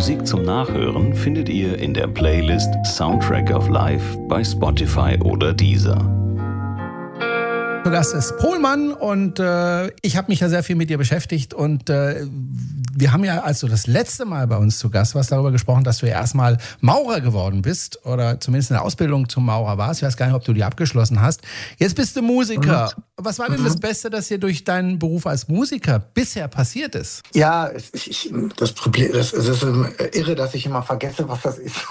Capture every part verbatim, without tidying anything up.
Musik zum Nachhören findet ihr in der Playlist Soundtrack of Life bei Spotify oder Deezer. Zu Gast ist Pohlmann und äh, ich habe mich ja sehr viel mit dir beschäftigt und äh, wir haben ja, als du das letzte Mal bei uns zu Gast warst, darüber gesprochen, dass du ja erstmal Maurer geworden bist oder zumindest in der Ausbildung zum Maurer warst. Ich weiß gar nicht, ob du die abgeschlossen hast. Jetzt bist du Musiker. Mhm. Was war denn das Beste, das dir durch deinen Beruf als Musiker bisher passiert ist? Ja, ich, ich, das Problem, das, das ist irre, dass ich immer vergesse, was das ist.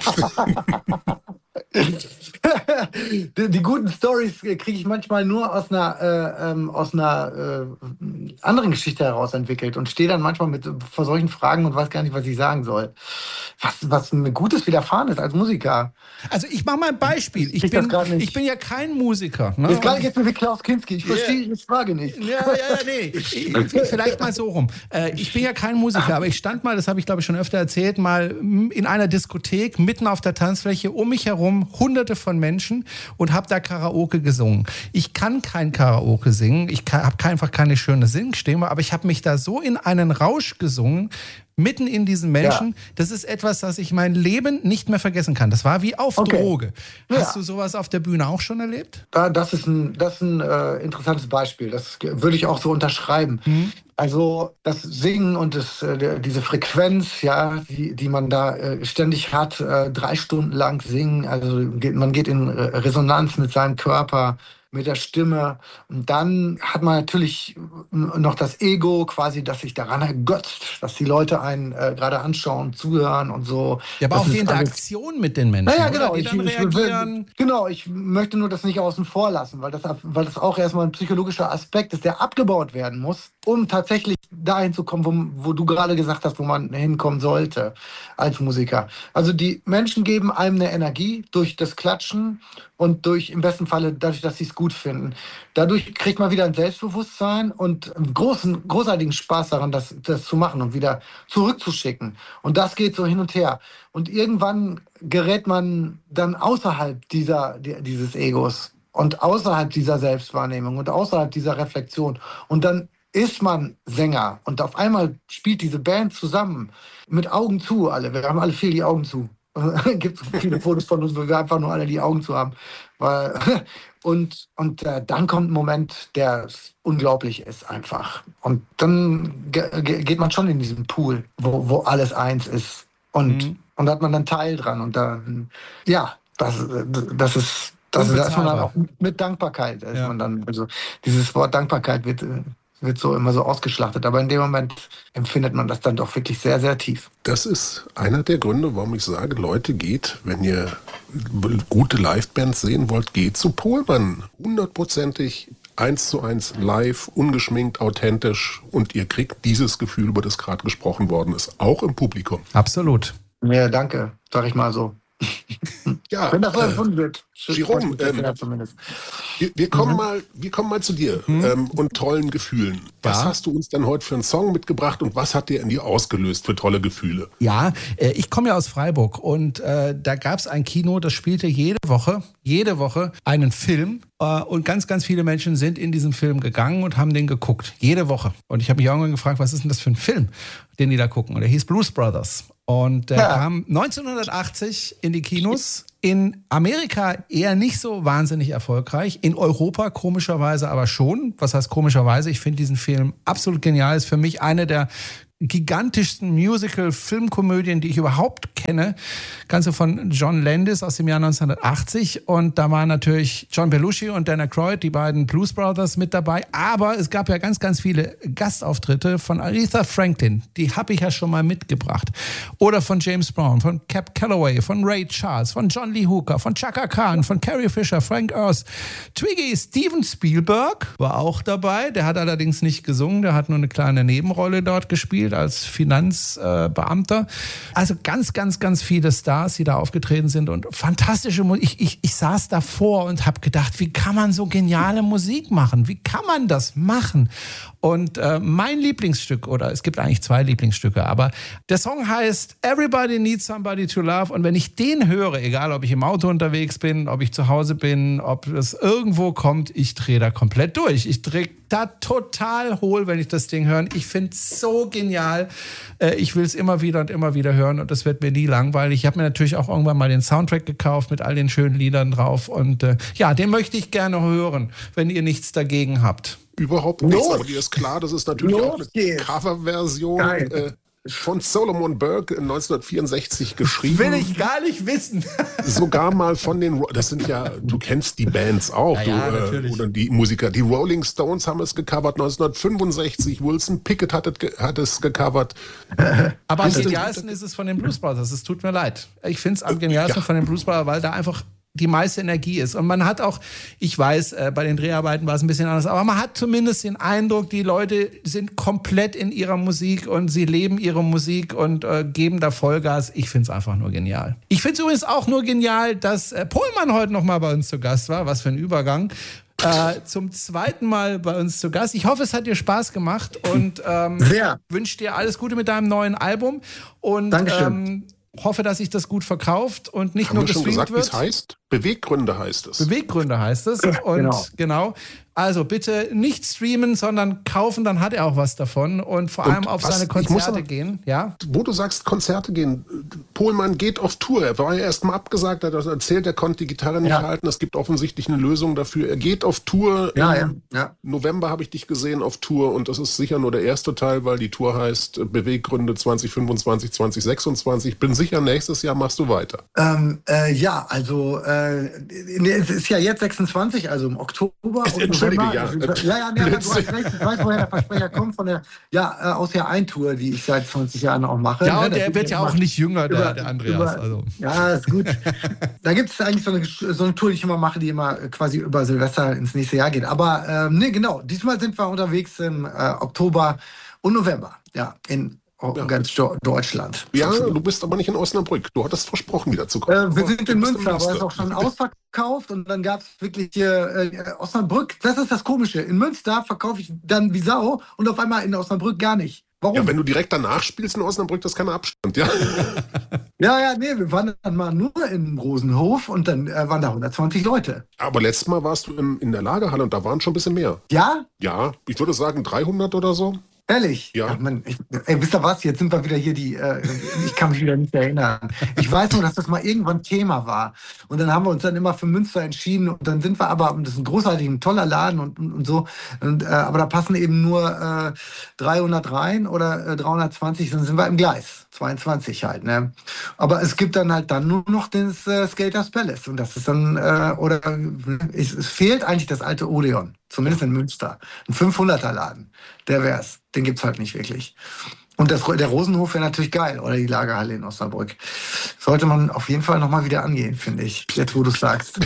die, die guten Storys kriege ich manchmal nur aus einer, äh, ähm, aus einer äh, anderen Geschichte heraus entwickelt und stehe dann manchmal mit vor solchen Fragen und weiß gar nicht, was ich sagen soll. Was, was mir Gutes widerfahren ist als Musiker. Also ich mache mal ein Beispiel. Ich, ich, bin, ich bin ja kein Musiker. Ne? Jetzt gerade jetzt mit Klaus Kinski. Ich verstehe yeah. die Frage nicht. Ja, ja, ja, nee. Ich, vielleicht mal so rum. Äh, ich bin ja kein Musiker, aber ich stand mal, das habe ich glaube ich schon öfter erzählt, mal in einer Diskothek mitten auf der Tanzfläche, um mich herum hunderte von Menschen und habe da Karaoke gesungen. Ich kann kein Karaoke singen, ich habe einfach keine schöne Singstimme, aber ich habe mich da so in einen Rausch gesungen, mitten in diesen Menschen. Ja. Das ist etwas, das ich mein Leben nicht mehr vergessen kann. Das war wie auf okay. Droge. Hast ja. du sowas auf der Bühne auch schon erlebt? Da, das ist ein, das ist ein äh, interessantes Beispiel. Das würde ich auch so unterschreiben. Mhm. Also das Singen und das, äh, diese Frequenz, ja, die, die man da äh, ständig hat, äh, drei Stunden lang singen. Also geht, man geht in Resonanz mit seinem Körper, mit der Stimme. Und dann hat man natürlich noch das Ego quasi, dass sich daran ergötzt, dass die Leute einen äh, gerade anschauen, zuhören und so. Ja, aber das auch die Interaktion alles mit den Menschen, naja, genau, die ich, dann ich, reagieren. Ich, genau, ich möchte nur das nicht außen vor lassen, weil das, weil das auch erstmal ein psychologischer Aspekt ist, der abgebaut werden muss, um tatsächlich dahin zu kommen, wo, wo du gerade gesagt hast, wo man hinkommen sollte als Musiker. Also die Menschen geben einem eine Energie durch das Klatschen und durch, im besten Falle dadurch, dass sie es gut finden. Dadurch kriegt man wieder ein Selbstbewusstsein und einen großen, großartigen Spaß daran, das, das zu machen und wieder zurückzuschicken. Und das geht so hin und her. Und irgendwann gerät man dann außerhalb dieser, dieses Egos und außerhalb dieser Selbstwahrnehmung und außerhalb dieser Reflexion. Und dann ist man Sänger und auf einmal spielt diese Band zusammen mit Augen zu alle. Wir haben alle viel die Augen zu. Es gibt viele Fotos von uns, wo wir einfach nur alle die Augen zu haben. Weil, und und äh, dann kommt ein Moment, der unglaublich ist einfach. Und dann ge- ge- geht man schon in diesen Pool, wo, wo alles eins ist. Und, mhm. und da hat man dann Teil dran. Und dann, ja, das, das ist... Das, da ist man dann auch mit Dankbarkeit. Ist ja. man dann, also dieses Wort Dankbarkeit wird... wird so immer so ausgeschlachtet. Aber in dem Moment empfindet man das dann doch wirklich sehr, sehr tief. Das ist einer der Gründe, warum ich sage, Leute, geht, wenn ihr gute Livebands sehen wollt, geht zu Pohlmann. Hundertprozentig, eins zu eins live, ungeschminkt, authentisch. Und ihr kriegt dieses Gefühl, über das gerade gesprochen worden ist, auch im Publikum. Absolut. Ja, danke, sag ich mal so. Ja, wenn das so empfunden äh, wird. Jerome, ähm, zumindest. Wir, wir, kommen mhm. mal, wir kommen mal zu dir mhm. ähm, und tollen Gefühlen. Was ja. hast du uns denn heute für einen Song mitgebracht und was hat dir in dir ausgelöst für tolle Gefühle? Ja, äh, ich komme ja aus Freiburg und äh, da gab es ein Kino, das spielte jede Woche, jede Woche einen Film äh, und ganz, ganz viele Menschen sind in diesen Film gegangen und haben den geguckt. Jede Woche. Und ich habe mich irgendwann gefragt, was ist denn das für ein Film, den die da gucken? Und der hieß Blues Brothers. Und der ja. kam neunzehnhundertachtzig in die Kinos. In Amerika eher nicht so wahnsinnig erfolgreich. In Europa komischerweise aber schon. Was heißt komischerweise? Ich finde diesen Film absolut genial. Ist für mich eine der gigantischsten Musical-Filmkomödien, die ich überhaupt kenne. Ganze von John Landis aus dem Jahr neunzehnhundertachtzig. Und da waren natürlich John Belushi und Dan Aykroyd, die beiden Blues Brothers, mit dabei. Aber es gab ja ganz, ganz viele Gastauftritte von Aretha Franklin. Die habe ich ja schon mal mitgebracht. Oder von James Brown, von Cab Calloway, von Ray Charles, von John Lee Hooker, von Chaka Khan, von Carrie Fisher, Frank Oz, Twiggy, Steven Spielberg war auch dabei. Der hat allerdings nicht gesungen, der hat nur eine kleine Nebenrolle dort gespielt als Finanzbeamter. Äh, also ganz, ganz, ganz viele Stars, die da aufgetreten sind und fantastische Musik. Ich, ich, ich saß davor und habe gedacht, wie kann man so geniale Musik machen? Wie kann man das machen? Und äh, mein Lieblingsstück, oder es gibt eigentlich zwei Lieblingsstücke, aber der Song heißt Everybody Needs Somebody to Love und wenn ich den höre, egal ob ich im Auto unterwegs bin, ob ich zu Hause bin, ob es irgendwo kommt, ich drehe da komplett durch. Ich drehe da total hohl, wenn ich das Ding höre. Ich finde es so genial. Äh, ich will es immer wieder und immer wieder hören und das wird mir nie langweilig. Ich habe mir natürlich auch irgendwann mal den Soundtrack gekauft mit all den schönen Liedern drauf und äh, ja, den möchte ich gerne hören, wenn ihr nichts dagegen habt. Überhaupt nichts, Los. aber dir ist klar, das ist natürlich Los auch eine geht's. Coverversion äh, von Solomon Burke in neunzehnhundertvierundsechzig geschrieben. Will ich gar nicht wissen. Sogar mal von den, das sind ja, du kennst die Bands auch, Ja, ja, du, äh, natürlich. oder die Musiker. Die Rolling Stones haben es gecovert neunzehnhundertfünfundsechzig, Wilson Pickett hat, es- hat es gecovert. Aber am Ist das- genialsten ist es von den Blues Brothers. Es tut mir leid. Ich finde es am genialsten Ja. von den Blues Brothers, weil da einfach die meiste Energie ist. Und man hat auch, ich weiß, äh, bei den Dreharbeiten war es ein bisschen anders, aber man hat zumindest den Eindruck, die Leute sind komplett in ihrer Musik und sie leben ihre Musik und äh, geben da Vollgas. Ich finde es einfach nur genial. Ich finde es übrigens auch nur genial, dass äh, Pohlmann heute noch mal bei uns zu Gast war. Was für ein Übergang. Äh, zum zweiten Mal bei uns zu Gast. Ich hoffe, es hat dir Spaß gemacht und ähm, Sehr. wünsche dir alles Gute mit deinem neuen Album und Dankeschön. ähm, hoffe, dass sich das gut verkauft und nicht Haben nur wir schon gestreamt gesagt, wie es wird. heißt? Beweggründe heißt es. Beweggründe heißt es. Und Genau. genau. Also bitte nicht streamen, sondern kaufen, dann hat er auch was davon. Und vor Und allem auf was- seine ich muss Konzerte aber- gehen. Ja. Wo du sagst, Konzerte gehen. Pohlmann geht auf Tour. Er war ja erst mal abgesagt, er hat erzählt, er konnte die Gitarre nicht Ja. halten. Es gibt offensichtlich eine Lösung dafür. Er geht auf Tour. Ja, ja, Im ja. November habe ich dich gesehen auf Tour und das ist sicher nur der erste Teil, weil die Tour heißt äh, Beweggründe zwanzig fünfundzwanzig, zwanzig sechsundzwanzig. Bin sicher, nächstes Jahr machst du weiter. Ähm, äh, ja, also äh, nee, es ist ja jetzt sechsundzwanzig, also im Oktober. und Entschuldige, November. ja. Also, ja, ja, nee, aber du hast recht, ich weiß, woher der Versprecher kommt, von der ja, äh, aus der Ein-Tour, die ich seit zwanzig Jahren auch mache. Ja, Ne, und das der geht wird ja immer auch nicht jünger, der, über- der Andreas. über- Also. Ja, ist gut. Da gibt es eigentlich so eine, so eine Tour, die ich immer mache, die immer quasi über Silvester ins nächste Jahr geht. Aber ähm, nee, genau, diesmal sind wir unterwegs im äh, Oktober und November, ja, in oh, ganz Do- Deutschland. Ja, du bist aber nicht in Osnabrück. Du hattest versprochen, wieder zu kommen. Äh, wir Aber sind du in bist Münster, aber es ist auch schon ausverkauft und dann gab es wirklich hier äh, Osnabrück. Das ist das Komische. In Münster verkaufe ich dann wie Sau und auf einmal in Osnabrück gar nicht. Warum? Ja, wenn du direkt danach spielst in Osnabrück, das ist kein Abstand, ja. ja, ja, nee, wir waren dann mal nur in Rosenhof und dann äh, waren da hundertzwanzig Leute. Aber letztes Mal warst du in, in der Lagerhalle und da waren schon ein bisschen mehr. Ja? Ja, ich würde sagen dreihundert oder so. Ehrlich? Ja. Ach, Mann, ich, ey, wisst ihr was? Jetzt sind wir wieder hier die, äh, ich kann mich wieder nicht erinnern. Ich weiß nur, dass das mal irgendwann Thema war. Und dann haben wir uns dann immer für Münster entschieden. Und dann sind wir aber, und das ist ein großartig, ein toller Laden und, und, und so. Und, äh, aber da passen eben nur äh, dreihundert rein oder äh, dreihundertzwanzig, dann sind wir im Gleis. zweiundzwanzig halt, ne? Aber es gibt dann halt dann nur noch das äh, Skaters Palace. Und das ist dann, äh, oder es, es fehlt eigentlich das alte Odeon. Zumindest in Münster. Ein fünfhunderter Laden. Der wär's. Den gibt's halt nicht wirklich. Und das, der Rosenhof wäre natürlich geil. Oder die Lagerhalle in Osnabrück. Sollte man auf jeden Fall nochmal wieder angehen, finde ich. Jetzt, wo du sagst.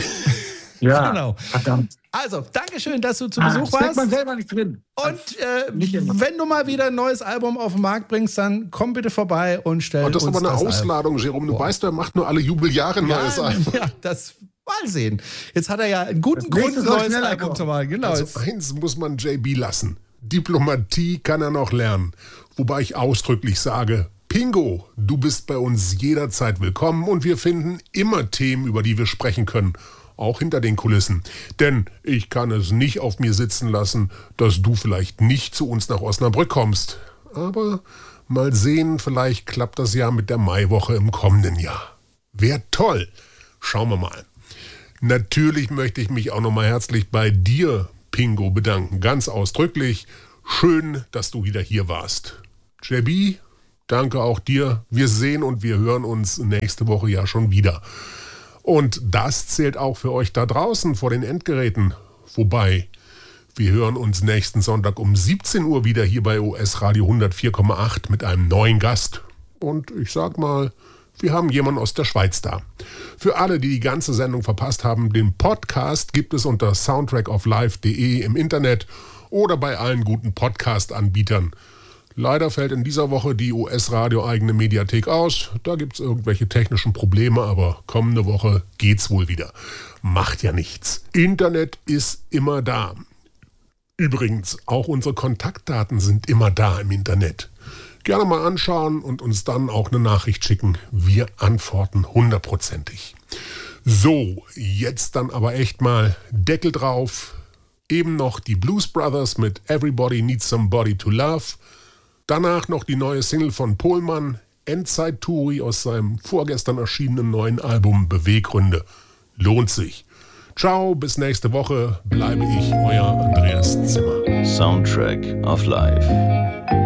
Ja, Genau. verdammt. Also, Dankeschön, dass du zu Ah, Besuch steckt warst. man selber nicht drin. Und äh, Nicht immer. wenn du mal wieder ein neues Album auf den Markt bringst, dann komm bitte vorbei und stell Und das ist uns aber eine das Ausladung, Jerome. Du Boah. weißt, er macht nur alle Jubeljahre ein neues Ja, Album. ja, das mal sehen. Jetzt hat er ja einen guten Das Grund, nächste ein soll neues schneller Album kommen. zu machen. Genau. Also jetzt- eins muss man J B lassen. Diplomatie kann er noch lernen. Wobei ich ausdrücklich sage, Pingo, du bist bei uns jederzeit willkommen und wir finden immer Themen, über die wir sprechen können. Auch hinter den Kulissen. Denn ich kann es nicht auf mir sitzen lassen, dass du vielleicht nicht zu uns nach Osnabrück kommst. Aber mal sehen, vielleicht klappt das ja mit der Maiwoche im kommenden Jahr. Wäre toll. Schauen wir mal. Natürlich möchte ich mich auch nochmal herzlich bei dir, Pingo, bedanken. Ganz ausdrücklich. Schön, dass du wieder hier warst. J B, danke auch dir. Wir sehen und wir hören uns nächste Woche ja schon wieder. Und das zählt auch für euch da draußen vor den Endgeräten. Wobei, wir hören uns nächsten Sonntag um siebzehn Uhr wieder hier bei O S Radio hundertvier Komma acht mit einem neuen Gast. Und ich sag mal, wir haben jemanden aus der Schweiz da. Für alle, die die ganze Sendung verpasst haben, den Podcast gibt es unter soundtrack of life punkt de im Internet oder bei allen guten Podcast-Anbietern. Leider fällt in dieser Woche die O S-Radio-eigene Mediathek aus. Da gibt es irgendwelche technischen Probleme, aber kommende Woche geht's wohl wieder. Macht ja nichts. Internet ist immer da. Übrigens, auch unsere Kontaktdaten sind immer da im Internet. Gerne mal anschauen und uns dann auch eine Nachricht schicken. Wir antworten hundertprozentig. So, jetzt dann aber echt mal Deckel drauf. Eben noch die Blues Brothers mit Everybody Needs Somebody to Love. Danach noch die neue Single von Pohlmann, Endzeit-Touri aus seinem vorgestern erschienenen neuen Album Beweggründe. Lohnt sich. Ciao, bis nächste Woche. Bleibe ich, euer Andreas Zimmer. Soundtrack of Life.